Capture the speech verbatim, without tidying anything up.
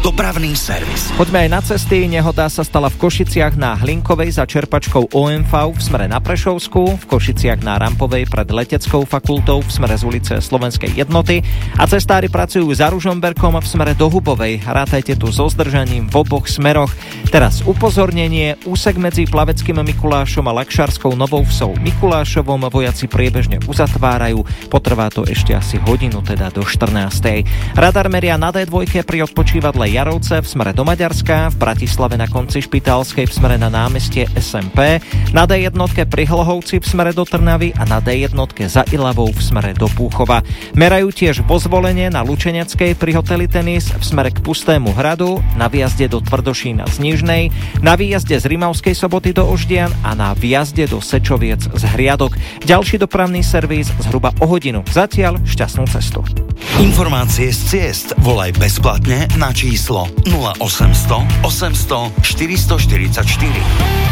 Dopravný servis. Poďme aj na cesty. Nehoda sa stala v Košiciach na Hlinkovej za čerpačkou ó em vé v smere na Prešovsku, v Košiciach na Rampovej pred Leteckou fakultou v smere z ulice Slovenskej jednoty a cestári pracujú za Ružomberkom v smere do Hubovej. Rátajte tu so zdržaním v oboch smeroch. Teraz upozornenie, úsek medzi Plaveckým Mikulášom a Lakšarskou Novou Vsou Mikulášovom vojaci priebežne uzatvárajú. Potrvá to ešte asi hodinu, teda do štrnástej. Radar meria na dé dva pri odpočívadle Jarovce v smere do Maďarska, v Bratislave na konci Špitálskej v smere na námestie es em pé, na dé jedna pri Hlhovci v smere do Trnavy a na dé jedna za Ilavou v smere do Púchova. Merajú tiež vo Zvolenie na Lučeneckej pri hoteli Tenis v smere k Pustému hradu, na výjazde do Tvrdošína z Nižnej, na výjazde z Rimavskej Soboty do Oždian a na výjazde do Sečoviec z Hriadok. Ďalší dopravný servis zhruba o hodinu. Zatiaľ šťastnú cestu. Informácie z ciest volaj bezplatne na číslo nula osemsto osemsto štyristoštyridsaťštyri.